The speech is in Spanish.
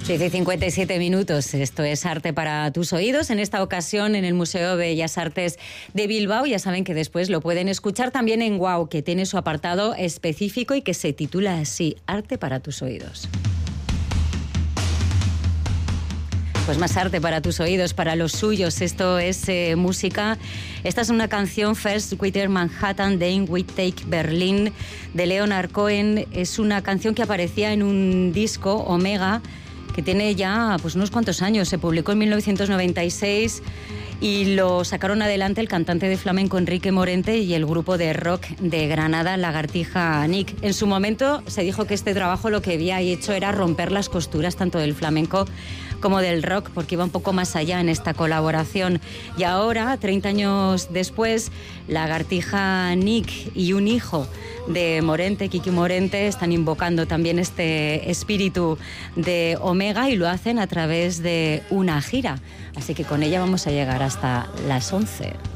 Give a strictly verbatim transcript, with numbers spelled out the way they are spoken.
siete y cincuenta y siete minutos, esto es Arte para tus oídos, en esta ocasión en el Museo de Bellas Artes de Bilbao. Ya saben que después lo pueden escuchar también en Wow, que tiene su apartado específico y que se titula así, Arte para tus oídos. Pues más arte para tus oídos, para los suyos. Esto es eh, música. Esta es una canción, First We Take Manhattan, Then We Take Berlin, de Leonard Cohen. Es una canción que aparecía en un disco, Omega, que tiene ya pues, unos cuantos años. Se publicó en mil novecientos noventa y seis y lo sacaron adelante el cantante de flamenco Enrique Morente y el grupo de rock de Granada, Lagartija Nick. En su momento se dijo que este trabajo lo que había hecho era romper las costuras tanto del flamenco como del rock, porque iba un poco más allá en esta colaboración. Y ahora, treinta años después, Lagartija Nick y un hijo de Morente, Kiki Morente, están invocando también este espíritu de Omega y lo hacen a través de una gira. Así que con ella vamos a llegar hasta las once.